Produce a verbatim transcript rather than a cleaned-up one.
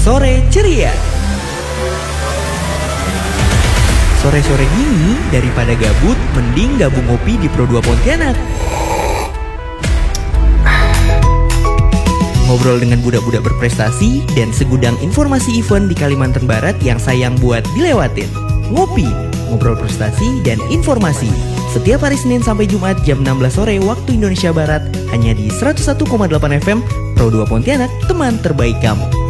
Sore Ceria. Sore-sore gini daripada gabut, mending gabung ngopi di Pro dua Pontianak. Ngobrol dengan budak-budak berprestasi dan segudang informasi event di Kalimantan Barat yang sayang buat dilewatin. Ngopi, ngobrol prestasi dan informasi. Setiap hari Senin sampai Jumat jam enam belas sore waktu Indonesia Barat hanya di seratus satu koma delapan F M Pro dua Pontianak, teman terbaik kamu.